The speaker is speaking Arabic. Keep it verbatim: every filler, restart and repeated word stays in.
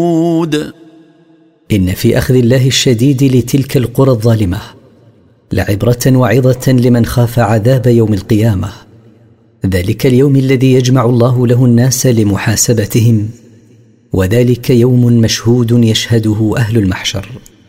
إن في أخذ الله الشديد لتلك القرى الظالمة لعبرة وعظة لمن خاف عذاب يوم القيامة، ذلك اليوم الذي يجمع الله له الناس لمحاسبتهم، وذلك يوم مشهود يشهده أهل المحشر.